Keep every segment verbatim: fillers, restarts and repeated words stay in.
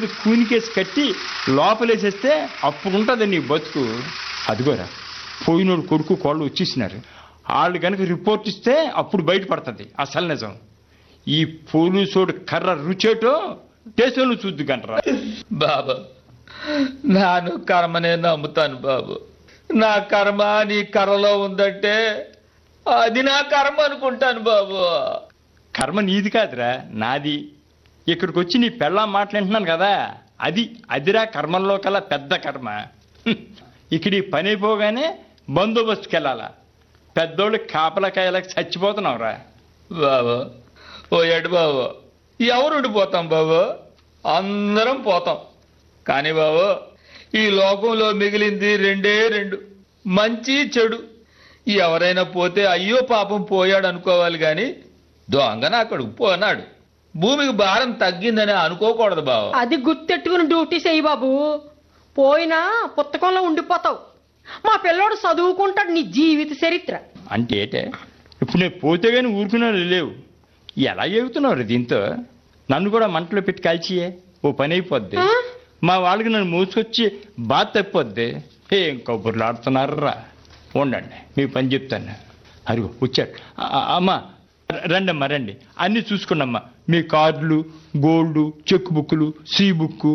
చేతిలో కూనికేసి కట్టి లోపలేసేస్తే అప్పుడు ఉంటుంది నీ బతుకు. అదిగోరా పోయినోడు కొడుకు కోళ్ళు వచ్చేసినారు. వాళ్ళు కనుక రిపోర్ట్ ఇస్తే అప్పుడు బయటపడుతుంది అసలు నిజం. ఈ పోలీసోడు కర్ర రుచేటో దేశంలో చూద్దు కంటరా. బాబు నాను కర్మనే నమ్ముతాను బాబు. నా కర్మ నీ కర్రలో ఉందంటే అది నా కర్మ అనుకుంటాను బాబు. కర్మ నీది కాదురా, నాది. ఇక్కడికి వచ్చి నీ పెళ్ళాం మాట్లాడుతున్నాను కదా, అది అదిరా కర్మల్లో కల్లా పెద్ద కర్మ. ఇక్కడ ఈ పని అయిపోగానే బందోబస్తుకి వెళ్ళాలా. పెద్దోళ్ళు కాపలకాయలకు చచ్చిపోతున్నావురా. బాబు ఓ ఎడు బాబు, ఎవరు ఉండిపోతాం బాబు? అందరం పోతాం. కానీ బాబు ఈ లోకంలో మిగిలింది రెండే రెండు, మంచి చెడు. ఎవరైనా పోతే అయ్యో పాపం పోయాడు అనుకోవాలి కానీ దొంగన అక్కడికి పోనాడు భూమికి భారం తగ్గిందని అనుకోకూడదు బాబు. అది గుర్తెట్టుకుని డ్యూటీ చేయి బాబు. పోయినా పుస్తకంలో ఉండిపోతావు. మా పిల్లోడు చదువుకుంటాడు నీ జీవిత చరిత్ర. అంటే ఏటే ఇప్పుడు నేను పోతే కానీ ఊరుకున్నా లేవు. ఎలా చెబుతున్నావు దీంతో? నన్ను కూడా మంటలో పెట్టి కాల్చియే, ఓ పని అయిపోద్ది. మా వాళ్ళకి నన్ను మోసుకొచ్చి బాధ తప్పిపోద్ది. ఏం కబుర్లు ఆడుతున్నారా? ఉండండి మీ పని చెప్తాను. అరుగు వచ్చాడు. అమ్మా రండమ్మా రండి, అన్నీ చూసుకోండమ్మా. మీ కార్డులు, గోల్డ్, చెక్ బుక్లు, సి బుక్.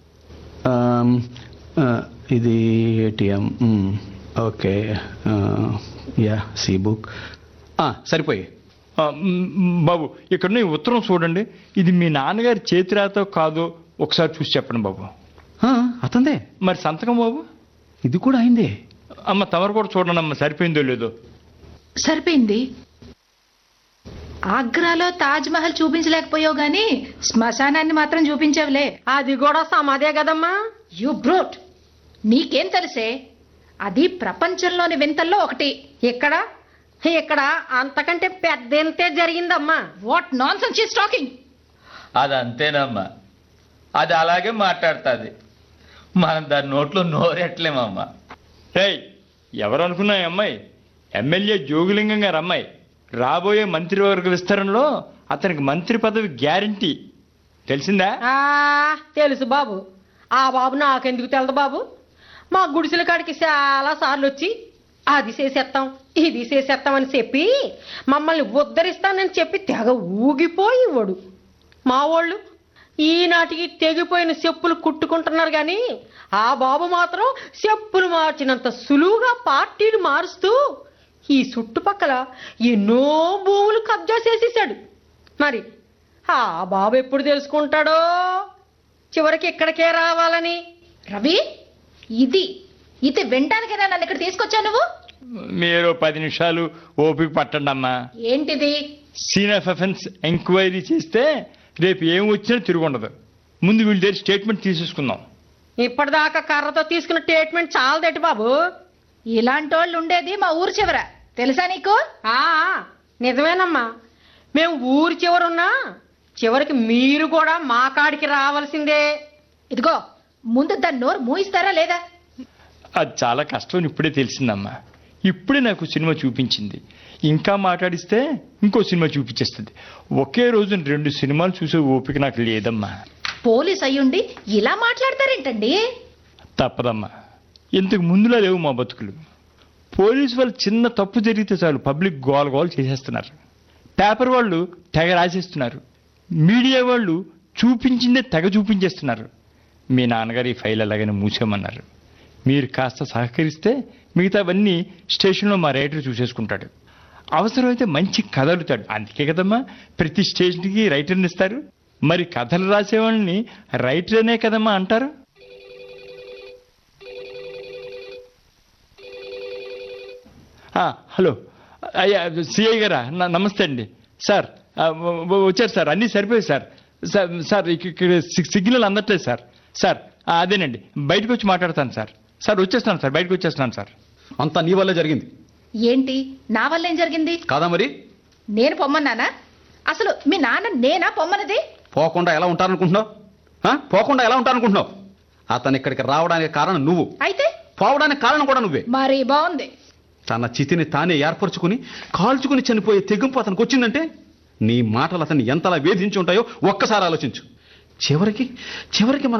ఇది ATM. Okay yeah C book సరిపోయి. బాబు ఇక్కడ ఈ ఉత్తరం చూడండి. ఇది మీ నాన్నగారి చేతిరాతో కాదో ఒకసారి చూసి చెప్పండి బాబు. అతందే. మరి సంతకం బాబు? ఇది కూడా అయిందే. అమ్మ తమరు కూడా చూడండి అమ్మ, సరిపోయిందో లేదో. సరిపోయింది. ఆగ్రాలో తాజ్ మహల్ చూపించలేకపోయావు గాని శ్మశానాన్ని మాత్రం చూపించావులే. అది కూడా సమాధే కదమ్మా. యు బ్రోట్, నీకేం తెలిసే? అది ప్రపంచంలోని వింతల్లో ఒకటి. ఇక్కడ ఇక్కడ అంతకంటే పెద్ద ఎంతే జరిగిందమ్మా. What non sense she is talking. అది అంతేనమ్మా, అది అలాగే మాట్లాడుతుంది. మనం దాని నోట్లో నోరెట్లేమమ్మా. రేయ్ ఎవరు అనుకున్నా అమ్మాయి? ఎమ్మెల్యే జోగులింగం గారు అమ్మాయి. రాబోయే మంత్రివర్గ విస్తరణలో అతనికి మంత్రి పదవి గ్యారంటీ. తెలిసిందా? ఆ తెలుసు బాబు. ఆ బాబు నాకెందుకు తెలదు బాబు. మా గుడిసెల కాడికి చాలా సార్లు వచ్చి అది చేసేస్తాం ఇది చేసేస్తాం అని చెప్పి మమ్మల్ని ఉద్ధరిస్తానని చెప్పి తెగ ఊగిపోయి వాడు. మా వాళ్ళు ఈనాటికి తెగిపోయిన చెప్పులు కుట్టుకుంటున్నారు కానీ ఆ బాబు మాత్రం చెప్పులు మార్చినంత సులువుగా పార్టీలు మారుస్తూ ఈ చుట్టుపక్కల ఎన్నో భూములు కబ్జా చేసేసాడు. మరి ఆ బాబు ఎప్పుడు తెలుసుకుంటాడో చివరికి ఇక్కడికే రావాలని. రవి, ఇది ఇది వినటానికైనా నన్ను ఇక్కడ తీసుకొచ్చావు నువ్వు? మీరు పది నిమిషాలు ఓపిక పట్టండి అమ్మా. ఏంటిది? సీన్ ఆఫ్ అఫెన్స్ ఎంక్వైరీ చేస్తే రేపు ఏం వచ్చినా తిరుగుండదు. ముందు వీళ్ళ దగ్గర స్టేట్మెంట్ తీసేసుకుందాం. ఇప్పటిదాకా కర్రతో తీసుకున్న ట్రీట్మెంట్ చాలదటి బాబు. ఇలాంటి వాళ్ళు ఉండేది మా ఊరు చివర, తెలుసా నీకు? ఆ నిజమేనమ్మా. మేము ఊరి చివరున్నా చివరికి మీరు కూడా మా కాడికి రావాల్సిందే. ఇదిగో ముందు దాన్ని నోరు మూయిస్తారా లేదా? అది చాలా కష్టం ఇప్పుడే తెలిసిందమ్మా. ఇప్పుడే నాకు సినిమా చూపించింది. ఇంకా మాట్లాడిస్తే ఇంకో సినిమా చూపించేస్తుంది. ఒకే రోజు రెండు సినిమాలు చూసే ఓపిక నాకు లేదమ్మా. పోలీస్ అయ్యుండి ఇలా మాట్లాడతారేంటండి? తప్పదమ్మా, ఇంతకు ముందులా లేవు మా బతుకులు. పోలీసు వాళ్ళు చిన్న తప్పు జరిగితే చాలు పబ్లిక్ గోల గోల చేసేస్తున్నారు. పేపర్ వాళ్ళు తెగ రాసేస్తున్నారు. మీడియా వాళ్ళు చూపించిందే తెగ చూపించేస్తున్నారు. మీ నాన్నగారు ఈ ఫైల్ అలాగనే మూసేయమన్నారు. మీరు కాస్త సహకరిస్తే మిగతావన్నీ స్టేషన్లో మా రైటర్ చూసేసుకుంటాడు. అవసరమైతే మంచి కథ అడుగుతాడు. అందుకే కదమ్మా ప్రతి స్టేషన్కి రైటర్ని ఇస్తారు. మరి కథలు రాసేవాళ్ళని రైటర్ అనే కదమ్మా అంటారు. హలో అయ్యా సిఐ గారా, నమస్తే అండి. సార్ వచ్చారు సార్, అన్నీ సరిపోయాయి సార్. సార్ ఇక్కడ సిగ్నల్ అందట్లేదు సార్. సార్ అదేనండి, బయటకు వచ్చి మాట్లాడతాను సార్. సార్ వచ్చేస్తున్నాను సార్, బయటకు వచ్చేస్తున్నాను సార్. అంతా నీ వల్లే జరిగింది. ఏంటి నా వల్ల ఏం జరిగింది? కాదా మరి? నేను పొమ్మన్నానా? అసలు మీ నాన్న నేనా పొమ్మన్నది? పోకుండా ఎలా ఉంటారనుకుంటున్నావు? పోకుండా ఎలా ఉంటారనుకుంటున్నావు? అతను ఇక్కడికి రావడానికి కారణం నువ్వు, అయితే పోవడానికి కారణం కూడా నువ్వే. మరి బాగుంది. తన చితిని తానే ఏర్పరచుకుని కాల్చుకుని చనిపోయే తెగింపు అతనికి వచ్చిందంటే నీ మాటలు అతన్ని ఎంతలా వేధించి ఉంటాయో ఒక్కసారి ఆలోచించు. చివరికి చివరికి మన